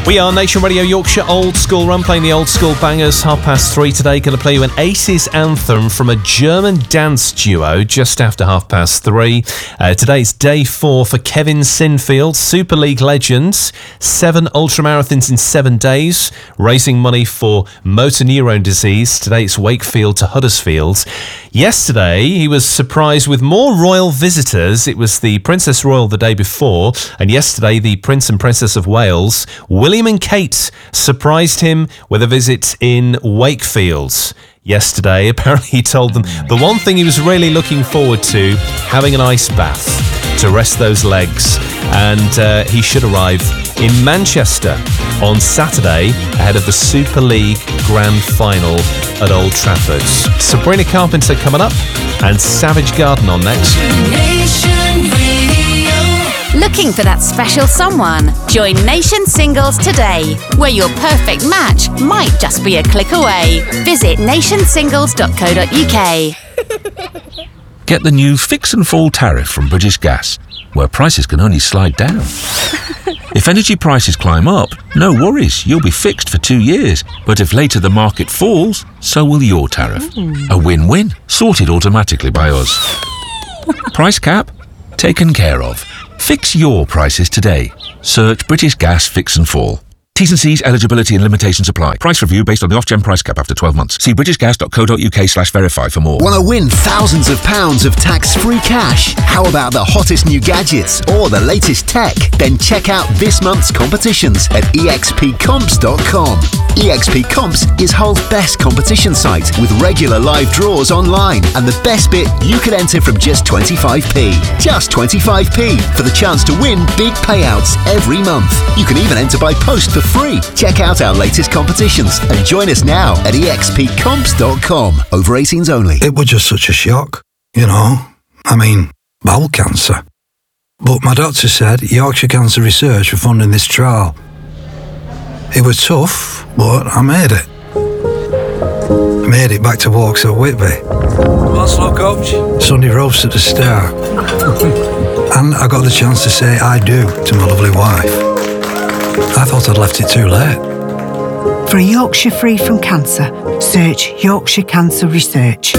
We are Nation Radio Yorkshire Old School Run, playing the old school bangers. 3:30 today. Going to play you an 80s anthem from a German dance duo just after 3:30. Today's day 4 for Kevin Sinfield, Super League legends. 7 ultramarathons in 7 days, raising money for motor neurone disease. Today it's Wakefield to Huddersfield. Yesterday he was surprised with more royal visitors. It was the Princess Royal the day before, and yesterday the Prince and Princess of Wales, William and Kate, surprised him with a visit in Wakefield. Yesterday, apparently he told them the one thing he was really looking forward to, having an ice bath to rest those legs, and he should arrive in Manchester on Saturday ahead of the Super League Grand Final at Old Trafford. Sabrina Carpenter coming up, and Savage Garden on next. Looking for that special someone? Join Nation Singles today, where your perfect match might just be a click away. Visit nationsingles.co.uk. Get the new Fix and Fall tariff from British Gas, where prices can only slide down. If energy prices climb up, no worries, you'll be fixed for 2 years. But if later the market falls, so will your tariff. A win-win, sorted automatically by us. Price cap? Taken care of. Fix your prices today. Search British Gas Fix and Fall. T's and C's, eligibility and limitations apply. Price review based on the off-gen price cap after 12 months. See britishgas.co.uk/verify for more. Want to win thousands of pounds of tax-free cash? How about the hottest new gadgets or the latest tech? Then check out this month's competitions at expcomps.com. EXP Comps is Hull's best competition site with regular live draws online, and the best bit, you can enter from just 25p. Just 25p for the chance to win big payouts every month. You can even enter by post for free. Check out our latest competitions and join us now at expcomps.com. Over 18s only. It was just such a shock, you know. I mean, bowel cancer. But my doctor said Yorkshire Cancer Research were funding this trial. It was tough, but I made it. I made it back to Walksall Whitby. What's up, coach? Sunday roast at the Star. And I got the chance to say I do to my lovely wife. I thought I'd left it too late. For a Yorkshire free from cancer, search Yorkshire Cancer Research.